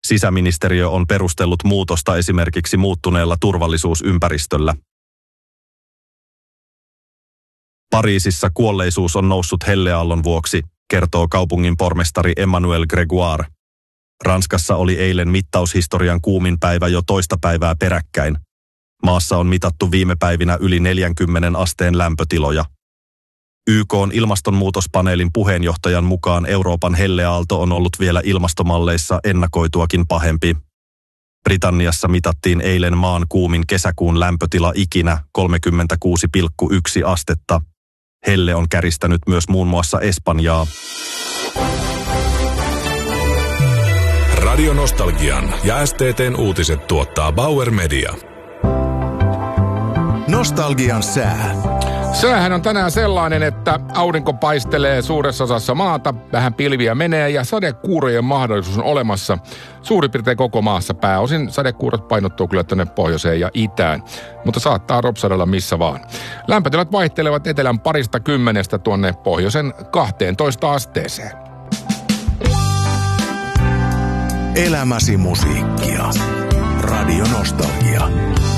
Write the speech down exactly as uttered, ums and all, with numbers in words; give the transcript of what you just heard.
Sisäministeriö on perustellut muutosta esimerkiksi muuttuneella turvallisuusympäristöllä. Pariisissa kuolleisuus on noussut helleaallon vuoksi, kertoo kaupungin pormestari Emmanuel Grégoire. Ranskassa oli eilen mittaushistorian kuumin päivä jo toista päivää peräkkäin. Maassa on mitattu viime päivinä yli neljänkymmenen asteen lämpötiloja. Y K:n ilmastonmuutospaneelin puheenjohtajan mukaan Euroopan helleaalto on ollut vielä ilmastomalleissa ennakoituakin pahempi. Britanniassa mitattiin eilen maan kuumin kesäkuun lämpötila ikinä kolmekymmentäkuusi pilkku yksi astetta. Helle on käristänyt myös muun muassa Espanjaa. Radio Nostalgian ja S T T:n uutiset tuottaa Bauer Media. Nostalgian sää. Säähän on tänään sellainen, että aurinko paistelee suuressa osassa maata, vähän pilviä menee ja sadekuurojen mahdollisuus on olemassa suurin piirtein koko maassa. Pääosin sadekuurot painottuu kyllä tänne pohjoiseen ja itään, mutta saattaa ropsadella missä vaan. Lämpötilat vaihtelevat etelän parista kymmenestä tuonne pohjoisen kahteentoista asteeseen. Elämäsi musiikkia. Radio Nostalgia.